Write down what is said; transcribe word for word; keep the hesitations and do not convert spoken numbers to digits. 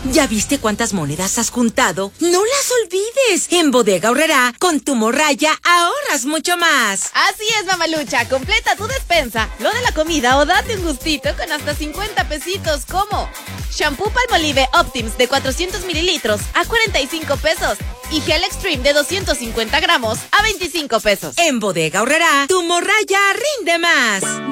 ¿Ya viste cuántas monedas has juntado? ¡No las olvides! En Bodega Aurrerá, con tu morralla, ahorras mucho más. Así es, mamalucha. Completa tu despensa, lo de la comida o date un gustito con hasta cincuenta pesitos, como shampoo Palmolive Optims de cuatrocientos mililitros a cuarenta y cinco pesos y Gel Extreme de doscientos cincuenta gramos a veinticinco pesos. En Bodega Aurrerá, tu morralla rinde más.